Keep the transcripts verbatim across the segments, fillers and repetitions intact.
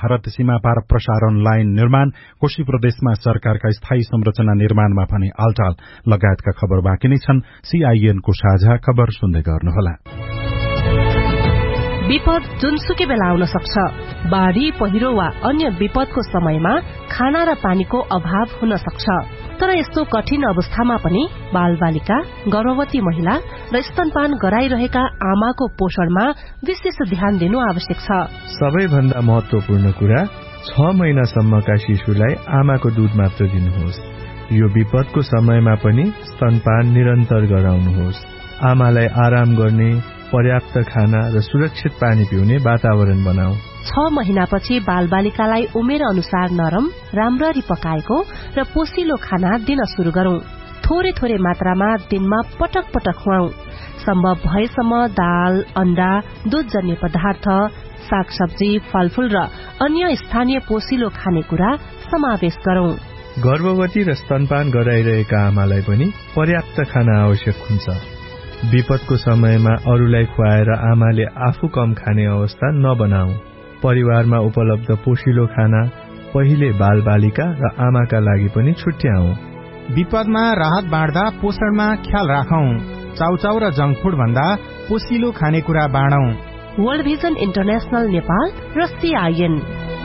भारत सीमा पार प्रसारण लाइन निर्माण, कोशी प्रदेशमा सरकारका स्थायी संरचना निर्माणमा पनि आलटाल लगायतका खबर बाँकी नै छन्। सीआईएन को साझा खबर सुन्दै गर्नुहोला। विपद जुनसुकै बेला आउन सक्छ। बाढ़ी, पहिरो वा अन्य विपदको समयमा खाना र पानीको अभाव हुन सक्छ। तर यस्तो कठिन अवस्थामा पनि बालबालिका, गर्भवती महिला र स्तनपान गराइरहेका आमाको पोषणमा विशेष ध्यान दिनु आवश्यक छ। सबैभन्दा महत्वपूर्ण कुरा, छ महिनासम्मका शिशुलाई आमाको दूध मात्र दिनुहोस्। यो विपदको समयमा पनि स्तनपान निरन्तर गराउनुहोस्। आमालाई आराम गर्ने, पर्याप्त खाना र सुरक्षित पानी पिउने वातावरण बनाऊ। छ महिनापछि बालबालिकालाई उमेर अनुसार नरम, राम्ररी पकाएको र पोसिलो खाना दिन शुरू गरौं। थोरै थोरै मात्रामा दिनमा पटक पटक खुवाऊ। सम्भव भएसम्म दाल, अण्डा, दूधजन्य पदार्थ, सागसब्जी, फलफूल र अन्य स्थानीय पोसिलो खानेकुरा समावेश गरौं। गर्भवती र स्तनपान गराइरहेका आमालाई पनि पर्याप्त खाना आवश्यक हुन्छ। विपदको समयमा अरूलाई खुवाएर आमाले आफू कम खाने अवस्था नबनाऊ। परिवारमा उपलब्ध पोषिलो खाना पहिले बालबालिका र आमाका लागि पनि छुट्याऊ। विपदमा राहत बाँड्दा पोषणमा ख्याल राखौं। चाउचाउ र जंक फूड भन्दा पोषिलो खानेकुरा बाँडौं। वर्ल्ड भिजन इन्टरनेशनल नेपाल र सीआईएन।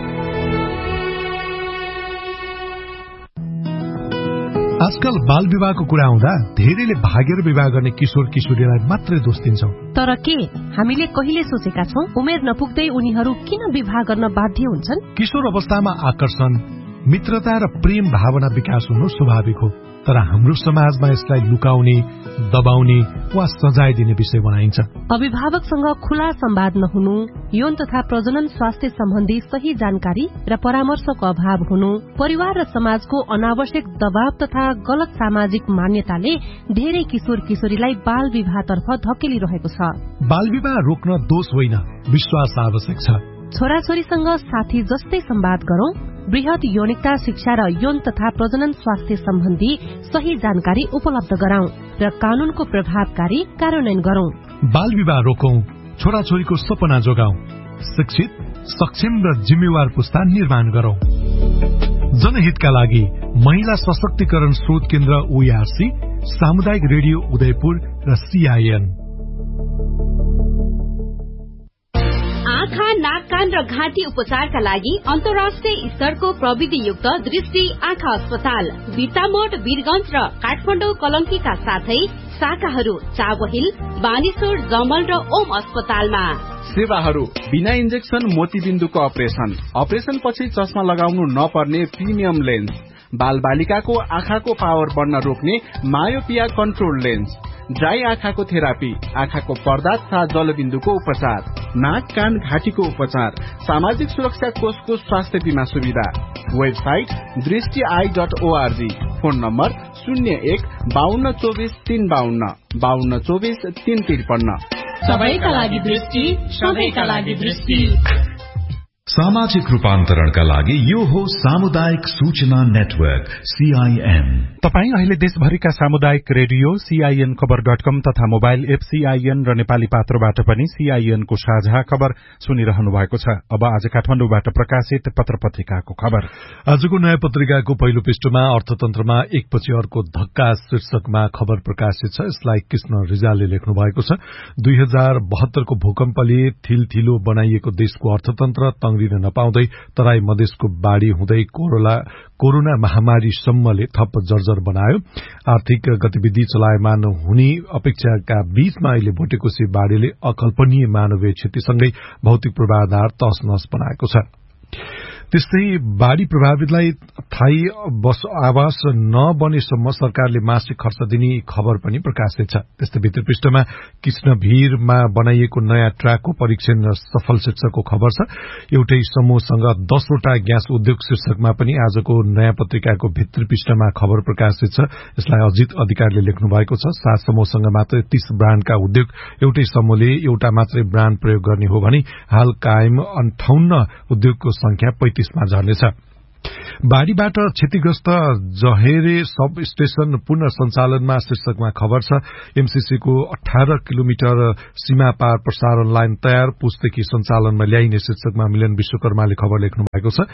आजकल बाल विवाहको कुरा आउँदा धेरैले भागेर विवाह गर्ने किशोर किशोरीलाई मात्रै दोष दिन्छौं। तर के हामीले कहिले सोचेका छौं उमेर नपुग्दै उनीहरू किन विवाह गर्न बाध्य हुन्छन्? किशोर अवस्थामा आकर्षण, मित्रता र प्रेम भावना विकास हुनु स्वाभाविक हो। तर हाम्रो समाजमा यसलाई लुकाउने, दबाउने वा सजाय दिने विषय बनाइन्छ। अभिभावकसँग खुला संवाद नहुनु, यौन तथा प्रजनन स्वास्थ्य सम्बन्धी सही जानकारी र परामर्शको अभाव हुनु, परिवार र समाजको अनावश्यक दबाव तथा गलत सामाजिक मान्यताले धेरै किशोर किशोरीलाई बाल विवाहतर्फ धकेलिरहेको छ। बाल विवाह रोक्न दोष होइन, विश्वास आवश्यक छ। छोराछोरीसँग साथी जस्तै संवाद गरौं, वृहत यौनिकता शिक्षा र यौन तथा प्रजनन स्वास्थ्य सम्बन्धी सही जानकारी उपलब्ध गराउँ र कानूनको प्रभावकारी कार्यान्वयन गरौं। बाल विवाह रोकौं, छोराछोरीको सपना जोगाउँ, शिक्षित, सक्षम र जिम्मेवार पुस्ता निर्माण गरौं। जनहितका लागि महिला सशक्तिकरण स्रोत केन्द्र ओईआरसी, सामुदायिक रेडियो उदयपुर र सीआईएन। आँखा, नाक, कान र घाँटी उपचारका लागि अन्तर्राष्ट्रिय स्तरको प्रविधियुक्त दृष्टि आँखा अस्पताल बिर्तामोड, वीरगंज र काठमाडौँ कलंकीका साथै शाखाहरू चाबहिल, बानेश्वर, जमल र ओम अस्पतालमा। सेवाहरू बिना इन्जेक्सन मोतीबिन्दुको अपरेसन, अपरेसन पछि चस्मा लगाउनु नपर्ने प्रिमियम लेन्स, बाल बालिकाको आँखाको पावर बढ्न रोक्ने मायोपिया कन्ट्रोल लेन्स, ड्राई आँखाको थेरापी, आँखाको पर्दा तथा जलबिन्दुको उपचार, नाक, कान, घाँटीको उपचार, सामाजिक सुरक्षा कोषको स्वास्थ्य बीमा सुविधा। वेबसाइट दृष्टि I dot ORG. Phone number शून्य एक बाहन्न चौबिस तीन बाहन्न बाहन्न चौबिस तीन त्रिपन्न। सबैका लागि दृष्टि, सबैका लागि दृष्टि। सामाजिक रूपान्तरणका लागि यो हो सामुदायिक सूचना नेटवर्क सीआईएन। तपाई अहिले देशभरिका सामुदायिक रेडियो सीआईएन खबर डट कम तथा मोबाइल एप सीआईएन र नेपाली पात्रोबाट पनि सीआईएन को साझा खबर सुनिरहनु भएको छ। अब आज काठमाडौँबाट प्रकाशित पत्र पत्रिकाको खबर। आजको नयाँ पत्रिकाको पहिलो पृष्ठमा अर्थतन्त्रमा एकपछि अर्को धक्का शीर्षकमा खबर प्रकाशित छ। यसलाई कृष्ण रिजालले लेख्नु भएको छ। दुई हजार बहत्तरको भूकम्पले थिलथिलो बनाइएको देशको अर्थतन्त्र तंग्रिन नपाउँदै तराई मधेसको बाढ़ी हुँदै कोरोना कोरोना महामारीसम्मले थप जर्जर बनायो। आर्थिक गतिविधि चलायमान हुने अपेक्षाका बीचमा अहिले भोटेकोशी बाढ़ीले अकल्पनीय मानवीय क्षतिसँगै भौतिक पूर्वाधार तहसनहस बनाएको छ। त्यस्तै बाढ़ी प्रभावितलाई स्थायी बस आवास नबनेसम्म सरकारले मासिक खर्च दिने खबर पनि प्रकाशित छ। त्यस्तै भित्र पृष्ठमा कृष्णभिरमा बनाइएको नयाँ ट्र्याकको परीक्षण र सफल शीर्षकको खबर छ। एउटै समूहसँग दसवटा ग्यास उद्योग शीर्षकमा पनि आजको नयाँ पत्रिकाको भित्र पृष्ठमा खबर प्रकाशित छ। यसलाई अजित अधिकारीले लेख्नु भएको छ। सात समूहसँग मात्रै तीस ब्रान्डका उद्योग एउटै समूहले एउटा मात्रै ब्रान्ड प्रयोग गर्ने हो भने हाल कायम अन्ठाउन्न उद्योगको संख्या पैंतिसमा झर्नेछ। बाढ़ीबाट क्षतिग्रस्त जहेरे सब स्टेशन पुनः सञ्चालनमा शीर्षकमा खबर छ। एमसीसीको अठार किलोमिटर सीमा पार प्रसारण लाइन तयार, पुसदेखि सञ्चालनमा ल्याइने शीर्षकमा मिलन विश्वकर्माले खबर लेख्नु भएको छ।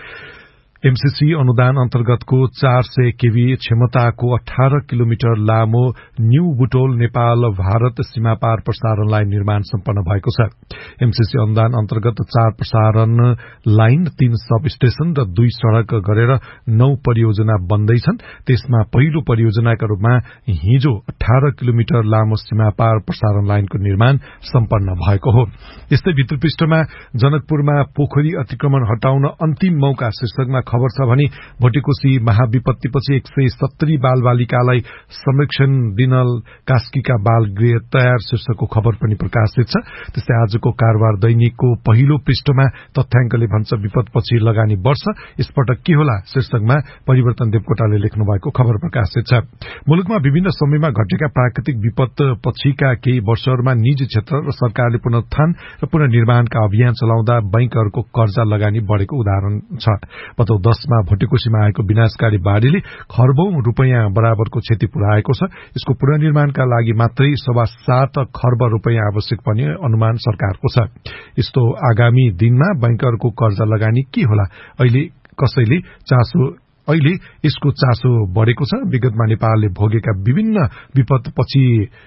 एमसीसी अनुदान अन्तर्गतको चार सय केभी क्षमताको अठार किलोमिटर लामो न्यू बुटोल नेपाल भारत सीमा पार प्रसारण लाइन निर्माण सम्पन्न भएको छ। एमसीसी अनुदान अन्तर्गत चार प्रसारण लाइन, तीन सब स्टेशन र दुई सड़क गरेर नौ परियोजना बन्दैछन्। त्यसमा पहिलो परियोजनाका रूपमा हिजो अठार किलोमिटर लामो सीमा पार प्रसारण लाइनको निर्माण सम्पन्न भएको हो। यस्तै भित्र पृष्ठमा जनकपुरमा पोखरी अतिक्रमण हटाउन अन्तिम मौका शीर्षकमा खबर छ भने भोटेकोशी महाविपत्तिपछि एक सय सत्तरी बाल बालिकालाई संरक्षण दिन कास्कीका बाल गृह तयार शीर्षकको खबर पनि प्रकाशित छ। त्यस्तै आजको कारोबार दैनिकको पहिलो पृष्ठमा तथ्याङ्कले भन्छ विपदपछि लगानी वर्ष यसपटक के होला शीर्षकमा परिवर्तन देवकोटाले लेख्नु भएको खबर प्रकाशित छ। मुलुकमा विभिन्न समयमा घटेका प्राकृतिक विपद पछिका केही वर्षहरूमा निजी क्षेत्र र सरकारले पुनरुत्थान र पुनर्निर्माणका अभियान चलाउँदा बैंकहरूको कर्जा लगानी बढ़ेको उदाहरण छ। पतौ दशमा भोटेकोशीमा आएको विनाशकारी बाढ़ीले खरबौं रूपैयाँ बराबरको क्षति पुर्याएको छ। यसको पुनर्निर्माणका लागि मात्रै सवा सात खर्ब रूपैयाँ आवश्यक पर्ने अनुमान सरकारको छ। यस्तो आगामी दिनमा बैंकहरूको कर्जा लगानी के होला, अहिले कसैले चासो अहिले यसको चासो बढ़ेको छ। विगतमा नेपालले भोगेका विभिन्न विपदपछि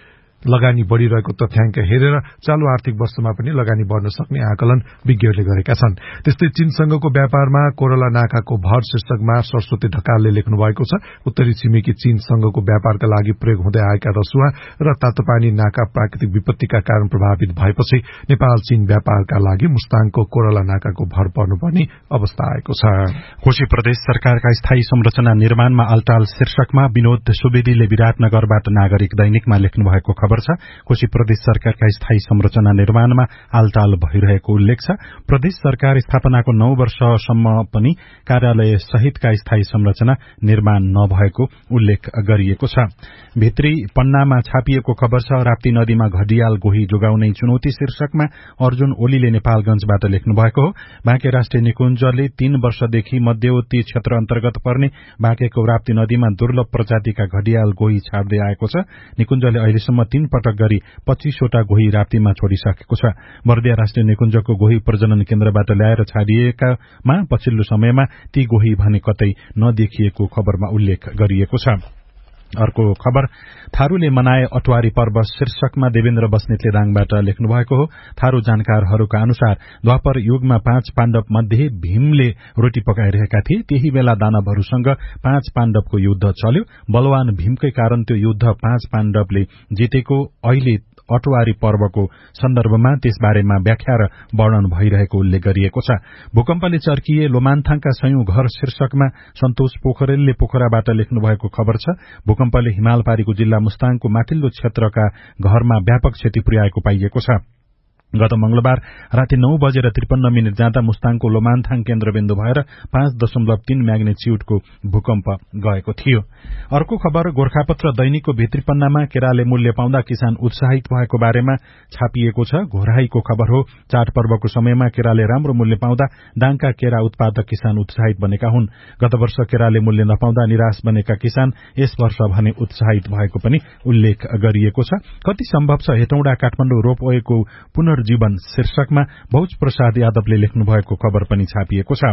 लगानी बढ़िरहेको तथ्याङ्क हेरेर चालू आर्थिक वर्षमा पनि लगानी बढ़न सक्ने आकलन विज्ञहरूले गरेका छन्। त्यस्तै चीनसँगको व्यापारमा कोरला नाकाको भर शीर्षकमा सरस्वती ढकालले लेख्नु भएको छ। उत्तरी छिमेकी चीनसँगको व्यापारका लागि प्रयोग हुँदै आएका रसुवा र तातोपानी नाका प्राकृतिक विपत्तिका कारण प्रभावित भएपछि नेपाल चीन व्यापारका लागि मुस्ताङको कोरला नाकाको भर पर्नुपर्ने अवस्था आएको छ। कोशी प्रदेश सरकारका स्थायी संरचना निर्माणमा अल्टाल शीर्षकमा विनोद सुवेदीले विराटनगरबाट नागरिक दैनिकमा लेख्नु भएको खबर छ। कोशी प्रदेश सरकारका स्थायी संरचना निर्माणमा आलटाल भइरहेको उल्लेख छ। प्रदेश सरकार स्थापनाको नौ वर्षसम्म पनि कार्यालय सहितका स्थायी संरचना निर्माण नभएको उल्लेख गरिएको छ। भित्री पन्नामा छापिएको खबर छ। राप्ती नदीमा घडियाल गोही जोगाउने चुनौती शीर्षकमा अर्जुन ओलीले नेपालगंजबाट लेख्नु भएको हो। बाँके राष्ट्रिय निकुञ्जले तीन वर्षदेखि मध्यवर्ती क्षेत्र अन्तर्गत पर्ने बाँकेको राप्ती नदीमा दुर्लभ प्रजातिका घडियाल गोही छाड्दै आएको छ। निकुञ्जले अहिलेसम्म तीन पटक गरी पच्चीसवटा गोही राप्तीमा छोडिसकेको छ। बर्दिया राष्ट्रिय निकुञ्जको गोही प्रजनन केन्द्रबाट ल्याएर छाडिएकामा पछिल्लो समयमा ती गोही भने कतै नदेखिएको खबरमा उल्लेख गरिएको छ। अर्को खबर थारूले मनाए अटवारी पर्व शीर्षकमा देवेन्द्र बस्नेतले दाङबाट लेख्नु भएको हो। थारू जानकारहरूका अनुसार द्वापर युगमा पाँच पाण्डव मध्ये भीमले रोटी पकाइरहेका थिए। त्यही बेला दानवहरूसँग पाँच पाण्डवको युद्ध चल्यो। बलवान भीमकै कारण त्यो युद्ध पाँच पाण्डवले जितेको अहिले अटवारी पर्वको सन्दर्भमा त्यसबारेमा व्याख्या र वर्णन भइरहेको उल्लेख गरिएको छ। भूकम्पले चर्किए लोमान्थाङका सयौं घर शीर्षकमा सन्तोष पोखरेलले पोखराबाट लेख्नु भएको खबर छ। भूकम्पले हिमालपारीको जिल्ला मुस्ताङको माथिल्लो क्षेत्रका घरमा व्यापक क्षति पुर्याएको पाइएको छ। गत मंगलबार राति नौ बजेर त्रिपन्न मिनट जाँदा मुस्ताङको लोमान्थाङ केन्द्रबिन्दु भएर पाँच दशमलव तीन म्याग्नेच्युडको भूकम्प गएको थियो। अर्को खबर गोर्खापत्र दैनिकको भित्री पन्नामा केराले मूल्य पाउँदा किसान उत्साहित भएको बारेमा छापिएको छ। घोराईको खबर हो। चाडपर्वको समयमा केराले राम्रो मूल्य पाउँदा दाङका केरा उत्पादक किसान उत्साहित बनेका हुन्। गत वर्ष केराले मूल्य नपाउँदा निराश बनेका किसान यस वर्ष भने उत्साहित भएको पनि उल्लेख गरिएको छ। कति सम्भव छ हेटौँडा काठमाडौँ रोपवेको पुनः जीवन शीर्षकमा भोज प्रसाद यादवले लेख्नु भएको खबर पनि छापिएको छ।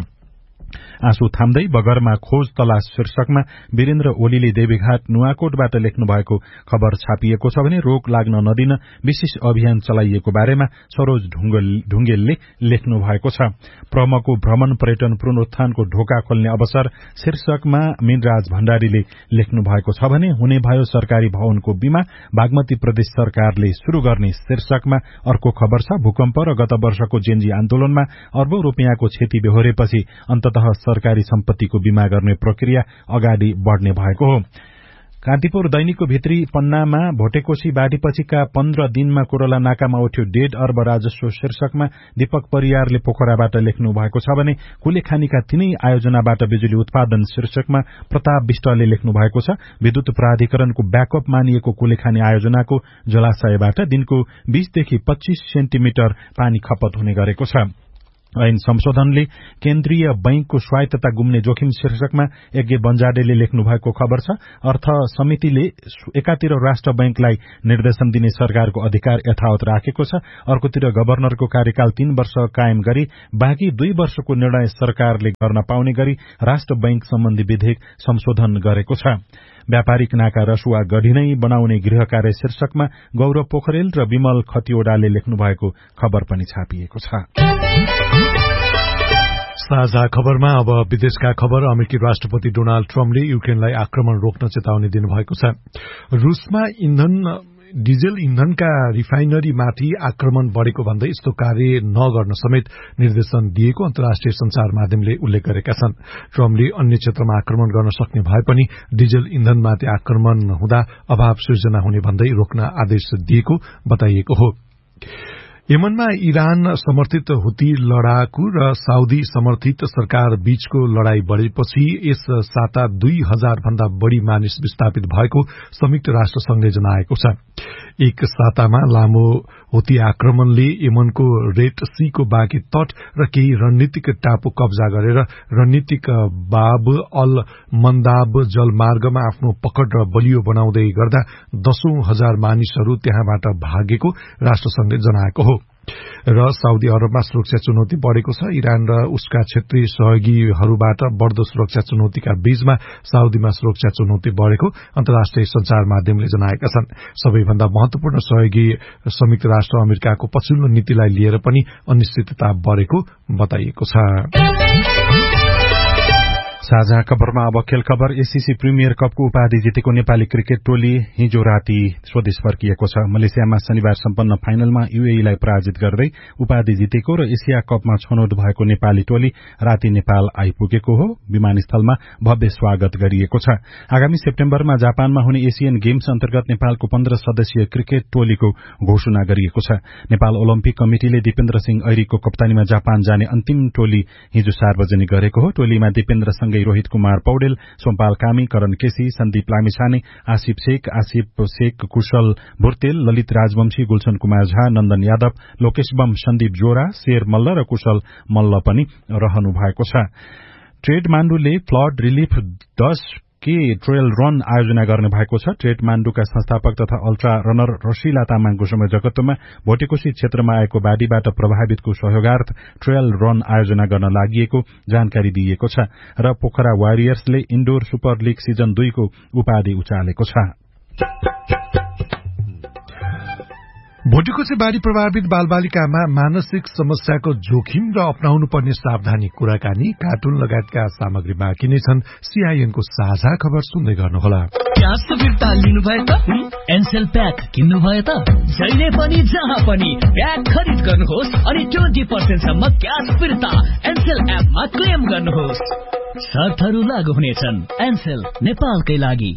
आँसु थाम्दै बगरमा खोज तलास शीर्षकमा वीरेन्द्र ओलीले देवीघाट नुवाकोटबाट लेख्नु भएको खबर छापिएको छ भने रोग लाग्न नदिन विशेष अभियान चलाइएको बारेमा सरोज ढुङ्गेलले लेख्नु भएको छ। प्रमको भ्रमण पर्यटन पुनरुत्थानको ढोका खोल्ने अवसर शीर्षकमा मीनराज भण्डारीले लेख्नु भएको छ भने हुने भयो सरकारी भवनको बीमा बागमती प्रदेश सरकारले शुरू गर्ने शीर्षकमा अर्को खबर छ। भूकम्प र गत वर्षको जेन्जी आन्दोलनमा अर्बौं रूपियाँको क्षति बेहोरेपछि अन्ततः सरकारी सम्पत्तिको बीमा गर्ने प्रक्रिया अगाडि बढ़ने भएको हो। कान्तिपुर दैनिकको भित्री पन्नामा भोटेकोशी बाढ़ीपछिका पन्ध्र दिनमा कोरोला नाकामा उठ्यो डेढ अर्ब राजस्व शीर्षकमा दीपक परियारले पोखराबाट लेख्नु भएको छ भने कुलेखानीका तीनै आयोजनाबाट बिजुली उत्पादन शीर्षकमा प्रताप विष्टले लेख्नु भएको छ। विद्युत प्राधिकरणको ब्याकअप मानिएको कुलेखानी आयोजनाको जलाशयबाट दिनको बीसदेखि पच्चीस सेन्टिमिटर पानी खपत हुने गरेको छ। ऐन संशोधनले केन्द्रीय बैंकको स्वायत्तता गुम्ने जोखिम शीर्षकमा यज्ञ बन्जाडेले लेख्नु भएको खबर छ। अर्थ समितिले एकातिर राष्ट्र बैंकलाई निर्देशन दिने सरकारको अधिकार यथावत राखेको छ, अर्कोतिर गभर्नरको कार्यकाल तीन वर्ष कायम गरी बाँकी दुई वर्षको निर्णय सरकारले गर्न पाउने गरी राष्ट्र बैंक सम्बन्धी विधेयक संशोधन गरेको छ। व्यापारिक नाका रसुवा गढी नै बनाउने गृह कार्य शीर्षकमा गौरव पोखरेल र विमल खतिवड़ाले लेख्नु भएको खबर पनि छापिएको छ। साझा खबरमा अब विदेशका खबर। अमेरिकी राष्ट्रपति डोनाल्ड ट्रम्पले युक्रेनलाई आक्रमण रोक्न चेतावनी दिनुभएको छ। रूसमा इन्धन डिजेल इन्धनका रिफाइनरीमाथि आक्रमण बढ़ेको भन्दै यस्तो कार्य नगर्न समेत निर्देशन दिएको अन्तर्राष्ट्रिय संचार माध्यमले उल्लेख गरेका छन्। ट्रम्पले अन्य क्षेत्रमा आक्रमण गर्न सक्ने भए पनि डिजेल इन्धनमाथि आक्रमण हुँदा अभाव सृजना हुने भन्दै रोक्न आदेश दिएको बताइएको हो। यमनमा इरान समर्थित हुती लडाकु र साउदी समर्थित सरकार बीचको लडाई बढ़ेपछि यस साता दुई हजार भन्दा बढ़ी मानिस विस्थापित भएको संयुक्त राष्ट्र संघले जनाएको छ। एक सातामा लामो हुती आक्रमणले यमनको रेड सीको बाँकी तट र केही रणनीतिक टापु कब्जा गरेर रणनीतिक बाब अल मन्दाब जलमार्गमा आफ्नो पकड र बलियो बनाउँदै गर्दा दशौं हजार मानिसहरू त्यहाँबाट भागेको राष्ट्रसंघले जनाएको हो। र साउदी अरबमा सुरक्षा चुनौती बढ़ेको छ। इरान र उसका क्षेत्रीय सहयोगीहरूबाट बढ़दो सुरक्षा चुनौतीका बीचमा साउदीमा सुरक्षा चुनौती बढ़ेको अन्तर्राष्ट्रिय संचार माध्यमले जनाएका छन्। सबैभन्दा महत्वपूर्ण सहयोगी संयुक्त राष्ट्र अमेरिकाको पछिल्लो नीतिलाई लिएर पनि अनिश्चितता बढ़ेको बताइएको छ। साझा खबरमा अब खेल खबर। एसीसी प्रिमियर कपको उपाधि जितेको नेपाली क्रिकेट टोली हिजो राति स्वदेश फर्किएको छ। मलेसियामा शनिबार सम्पन्न फाइनलमा यूएईलाई पराजित गर्दै उपाधि जितेको र एशिया कपमा छनौट भएको नेपाली टोली राति नेपाल आइपुगेको हो। विमानस्थलमा भव्य स्वागत गरिएको छ। आगामी सेप्टेम्बरमा जापानमा हुने एशियन गेम्स अन्तर्गत नेपालको पन्ध्र सदस्यीय क्रिकेट टोलीको घोषणा गरिएको छ। नेपाल ओलम्पिक कमिटिले दिपेन्द्र सिंह ऐरीको कप्तानीमा जापान जाने अन्तिम टोली हिजो सार्वजनिक गरेको हो। टोलीमा दिपेन्द्र रोहित कुमार पौडेल, सोमपाल कामी, करण केसी, सन्दीप लामिछाने, आसिफ शेख, आसिफ शेख, कुशल भुर्तेल, ललित राजवंशी, गुलशन कुमार झा, नन्दन यादव, लोकेश बम, सन्दीप जोरा, शेर मल्ल र कुशल मल्ल पनि रहनु भएको छ। ट्रेड माण्डुले फ्लड रिलिफ दस के ट्रेल रन आयोजना गर्ने भएको छ। ट्रेड माण्डुका संस्थापक तथा अल्ट्रा रनर रशिला तामाङको संयोजकत्वमा भोटेकोशी क्षेत्रमा आएको बाढ़ीबाट प्रभावितको सहयोगार्थ ट्रेल रन आयोजना गर्न लागि जानकारी दिइएको छ र Pokhara वारियर्सले indoor super league season दुईको उपाधि उचालेको छ। भोटेकोशी बाढ़ी प्रभावित बालबालिकामा मानसिक समस्याको जोखिम र अपनाउनु पर्ने सावधानी कुराकानी, कार्टुन लगायतका सामग्री बाँकी नै छन्। सीआईएनको साझा खबर सुन्दै गर्नुहोला। क्यास फिर्ता लिनुभयो त एनसेल प्याक किन्नुभयो त जहिले पनि जहाँ पनि प्याक खरिद गर्नुहोस् अनि ट्वेन्टी पर्सेन्ट सम्म क्यास फिर्ता एनसेल एपमा क्लेम गर्नुहोस्। शर्तहरू लागू हुनेछन्। एनसेल नेपालकै लागि।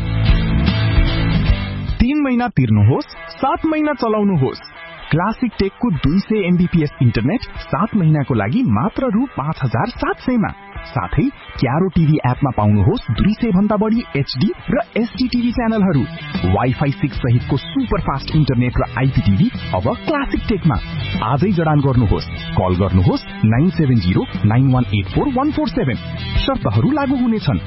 तीन महीना तिर्नुहोस्, सात महीना चलाउनुहोस्। क्लासिक टेकको दुई सय एमबीपीएस इन्टरनेट सात महीनाको लागि मात्र रु पाँच हजार सात सयमा। साथै क्यारो टिभी एपमा पाउनुहोस् दुई सय भन्दा बढी एचडी र एसडी टिभी च्यानलहरू। वाइफाई सिक्स सहितको सुपर फास्ट इन्टरनेट र आइपीटिभी अब क्लासिक टेकमा। आजै जडान गर्नुहोस्। कल गर्नुहोस् nine seven zero nine one eight four one four seven. शर्तहरू लागू हुनेछन्।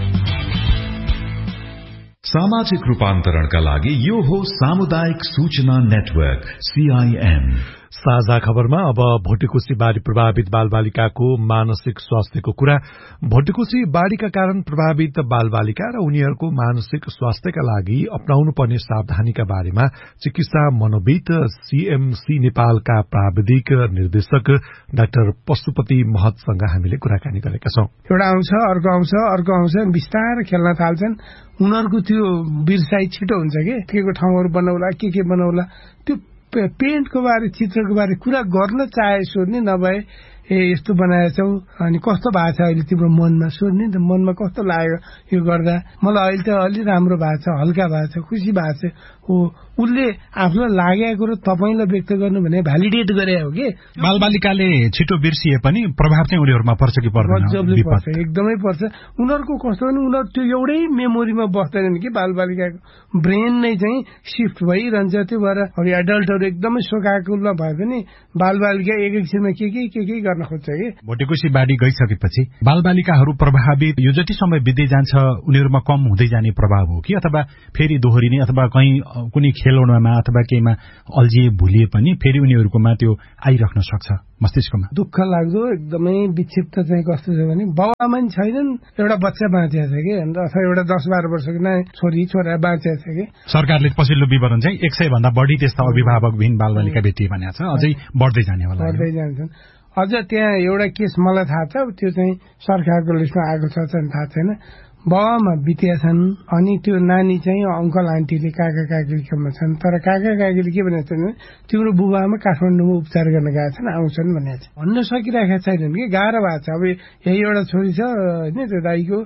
सामाजिक रूपान्तरणका लागि यो हो सामुदायिक सूचना नेटवर्क सीआईएन। साझा खबरमा अब भोटेकोशी बाढ़ी प्रभावित बालबालिकाको मानसिक स्वास्थ्यको कुरा। भोटेकोशी बाढ़ीका कारण प्रभावित बालबालिका र उनीहरूको मानसिक स्वास्थ्यका लागि अपनाउनु पर्ने सावधानीका बारेमा चिकित्सा मनोविद सीएमसी नेपालका प्राविधिक निर्देशक डाक्टर पशुपति महतसँग हामीले कुराकानी गरेका छौं। एउटा आउँछ, अर्को आउँछ, अर्को आउँछ, बिस्तारै खेल्न थाल्छन्। उनीहरूको त्यो बिर्साइ छिटो हुन्छ कि के को ठाउँहरू बनाउला, के के बनाउला, त्यो पेन्टको बारे, चित्रको बारे कुरा गर्न चाहे सोध्ने, नभए ए यस्तो बनाएछौ अनि कस्तो भएको छ अहिले तिम्रो मनमा सोध्ने, त मनमा कस्तो लाग्यो यो गर्दा। मलाई अहिले त अलि राम्रो भएको छ, हल्का भएको छ, खुसी भएको छ। हो उसले आफूलाई लागेको कुरो तपाईलाई व्यक्त गर्नु भने भ्यालिडेट गरे हो कि। बालबालिकाले छिटो बिर्सिए पनि प्रभाव चाहिँ उनीहरूमा पर्छ कि पर्दैन? पर्छ, एकदमै पर्छ। उनीहरूको कस्तो भने उनीहरू त्यो एउटै मेमोरीमा बस्दैनन् कि। बालबालिकाको ब्रेन नै चाहिँ सिफ्ट भइरहन्छ। त्यो भएर एडल्टहरू एकदमै सोकाकुलमा भए पनि बालबालिका एक एकछिनमा के के के के गर्न खोज्छ कि भोटेकोसी बाढी गइसकेपछि बालबालिकाहरू प्रभावित यो जति समय बित्दै जान्छ उनीहरूमा कम हुँदै जाने प्रभाव हो कि अथवा फेरि दोहोरिने अथवा कहीँ कुनै खेलौनामा अथवा केहीमा अल्झिए भुलिए पनि फेरि उनीहरूकोमा त्यो आइराख्न सक्छ मस्तिष्कमा? दुःख लाग्दो एकदमै विक्षिप्त चाहिँ कस्तो छ भने बाबुआमा नि छैनन्, एउटा बच्चा बाँचेको छ कि अथवा एउटा दस बाह्र वर्षको ना छोरी छोरा बाँचेको छ कि। सरकारले पछिल्लो विवरण चाहिँ एक सय भन्दा बढी त्यस्ता अभिभावकविहीन बालबालिका भेटिए भनेको छ, अझै बढ्दै जाने होला। बढ्दै जान्छन्। अझ त्यहाँ एउटा केस मलाई थाहा छ, त्यो चाहिँ सरकारको लिस्टमा आएको छ चाहिँ थाहा छैन। बाबामा बितिया छन् अनि त्यो नानी चाहिँ अङ्कल आन्टीले काका काकीकोमा छन्, तर काका काकीले के भनेको छन् भने तिम्रो बुबामा काठमाडौँमा उपचार गर्न गएका छन्, आउँछन् भनेको छ। भन्न सकिरहेका छैनन् कि गाह्रो भएको छ। अब यही एउटा छोरी छ होइन त्यो दाईको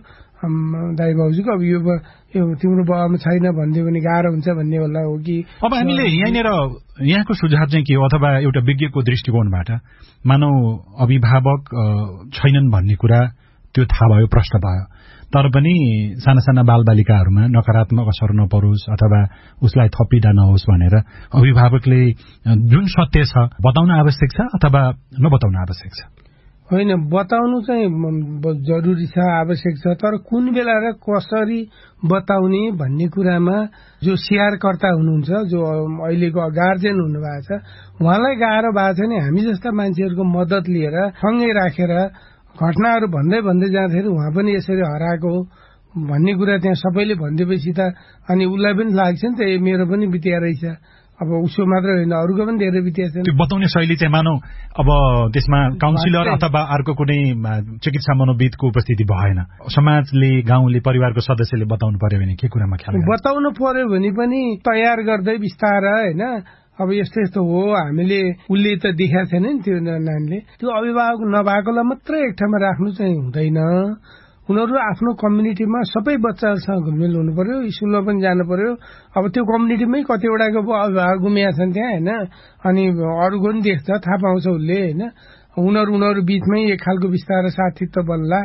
दाई भाउजूको, अब यो तिम्रो बाबामा छैन भनिदियो भने गाह्रो हुन्छ भन्ने होला हो कि। अब हामीले यहाँनिर यहाँको सुझाव चाहिँ के हो, अथवा एउटा विज्ञको दृष्टिकोणबाट मानव अभिभावक छैनन् भन्ने कुरा त्यो थाहा भयो, प्रश्न भयो, तर पनि साना साना बालबालिकाहरूमा नकारात्मक असर नपरोस् अथवा उसलाई थपिडा नहोस् भनेर अभिभावकले जुन सत्य छ बताउन आवश्यक छ अथवा नबताउन आवश्यक छ? होइन, बताउनु चाहिँ जरुरी छ, आवश्यक छ, तर कुन बेला र कसरी बताउने भन्ने कुरामा जो स्याहारकर्ता हुनुहुन्छ, जो अहिलेको गार्जेन हुनुभएको छ, उहाँलाई गाह्रो भएको छ नि। हामी जस्ता मान्छेहरूको मद्दत लिएर सँगै राखेर घटनाहरू भन्दै भन्दै जाँदाखेरि उहाँ पनि यसरी हराएको हो भन्ने कुरा त्यहाँ सबैले भनिदिएपछि त अनि उसलाई पनि लाग्छ नि त, ए मेरो पनि बितिया रहेछ। अब उसको मात्र होइन, अरूको पनि धेरै बितिया छ। त्यो बताउने शैली चाहिँ मानौ अब त्यसमा काउन्सिलर अथवा अर्को कुनै चिकित्सा मनोविदको उपस्थिति भएन, समाजले, गाउँले, परिवारको सदस्यले बताउनु पर्यो भने के कुरामा ख्याल बताउनु पर्यो भने पनि तयार गर्दै बिस्तारै होइन। अब यस्तो यस्तो हो, हामीले उसले त देखाएको छैन नि त्यो नानीले, त्यो अभिभावक नभएकोलाई मात्रै एक ठाउँमा राख्नु चाहिँ हुँदैन। उनीहरू आफ्नो कम्युनिटीमा सबै बच्चाहरूसँग घुलमिल हुनु पर्यो, स्कुलमा पनि जानु पर्यो। अब त्यो कम्युनिटीमै कतिवटाको अभिभावक गुमिया छन् त्यहाँ होइन, अनि अरूको पनि देख्छ, थाहा पाउँछ उसले होइन। उनीहरू उनीहरू बीचमै एक खालको बिस्तारै साथीत्व बन्ला।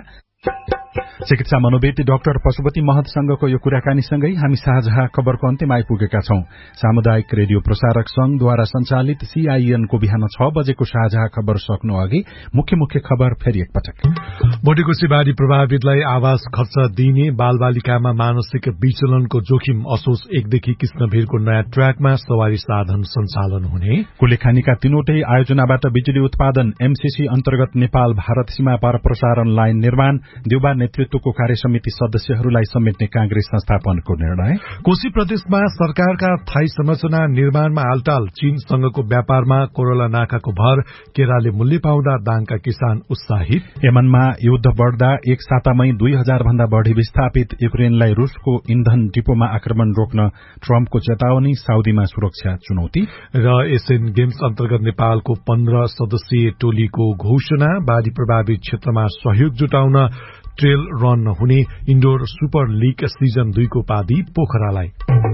चिकित्सा मनोविद डाक्टर पशुपति महतसँगको यो कुराकानीसँगै हामी साझा खबरको अन्त्यमा आइपुगेका छौं। सामुदायिक रेडियो प्रसारक संघद्वारा संचालित सीआईएनको बिहान छ बजेको साझा खबर सक्नु अघि मुख्य मुख्य खबर फेरि एकपटक। भोटेकोसी बाढी प्रभावितलाई आवास खर्च दिइने, बालबालिकामा मानसिक विचलनको जोखिम असोज एकदेखि कृष्णभिरको नयाँ ट्र्याकमा सवारी साधन सञ्चालन हुने, कुलेखानीका तीनवटै आयोजनाबाट बिजुली उत्पादन, एमसीसी अन्तर्गत नेपाल भारत सीमा पार प्रसारण लाइन निर्माण, देउबा नेतृत्वको कार्य समिति सदस्यहरूलाई समेट्ने कांग्रेस संस्थापनको निर्णय, कोशी प्रदेशमा सरकारका स्थायी संरचना निर्माणमा हालटाल, चीनसँगको व्यापारमा कोरोला नाकाको भर, केराले मूल्य पाउँदा दाङका किसान उत्साहित, यमनमा युद्ध बढ्दा एक सातामै दुई हजार भन्दा बढ़ी विस्थापित, युक्रेनलाई रूसको इन्धन डिपोमा आक्रमण रोक्न ट्रम्पको चेतावनी, साउदीमा सुरक्षा चुनौती र एशियन गेम्स अन्तर्गत नेपालको पन्ध्र सदस्यीय टोलीको घोषणा, बाढी प्रभावित क्षेत्रमा सहयोग जुटाउन ट्रेल रन हुने, इन्डोर सुपर लीग सिजन दुईको उपाधि पोखरालाई।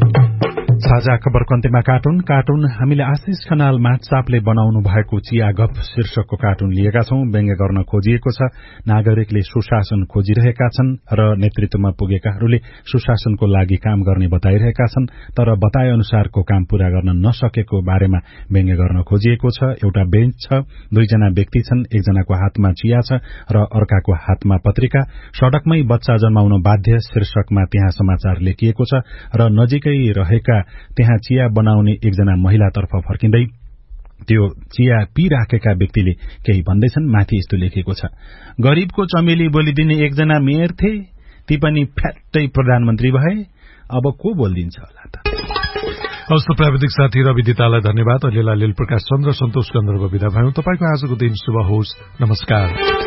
साझा खबरको अन्त्यमा कार्टुन कार्टुन हामीले आशिष खनाल माटसापले बनाउनु भएको चिया गफ शीर्षकको कार्टुन लिएका छौं। व्यङ्ग्य गर्न खोजिएको छ। नागरिकले सुशासन खोजिरहेका छन् र नेतृत्वमा पुगेकाहरूले सुशासनको लागि काम गर्ने बताइरहेका छन्, तर बताए अनुसारको काम पूरा गर्न नसकेको बारेमा व्यङ्ग्य गर्न खोजिएको छ। एउटा बेन्च छ, दुईजना व्यक्ति छन्, एकजनाको हातमा चिया छ र अर्काको हातमा पत्रिका। सड़कमै बच्चा जन्माउन बाध्य शीर्षकमा त्यहाँ समाचार लेखिएको छ र नजिकै रहेका त्यहाँ चिया बनाउने एकजना महिलातर्फ फर्किँदै त्यो चिया पिराखेका व्यक्तिले केही भन्दैछन्। माथि यस्तो लेखेको छ, गरीबको चमेली बोलिदिने एकजना मेयर थिए, ती पनि फ्याट्टै प्रधानमन्त्री भए, अब को बोलिदिन्छ होला त। हवस्, प्राविधिक साथी रवि दितालाई धन्यवाद। अहिलेलाई लील प्रकाश चन्द्र सन्तोष गन्धर्व विदा भयौं। तपाईको आजको दिन शुभ होस्। नमस्कार।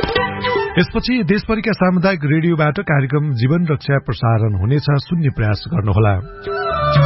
यसपछि देशभरिका सामुदायिक रेडियोबाट कार्यक्रम जीवन रक्षा प्रसारण हुनेछ, सुन्ने प्रयास गर्नुहोला।